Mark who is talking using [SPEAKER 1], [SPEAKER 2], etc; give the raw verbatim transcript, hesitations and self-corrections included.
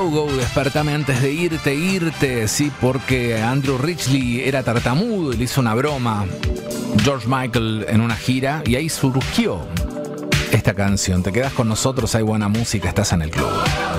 [SPEAKER 1] Go, despertame antes de irte, irte, sí, porque Andrew Ridgeley era tartamudo y le hizo una broma George Michael en una gira y ahí surgió esta canción. Te quedas con nosotros, hay buena música, estás en el club.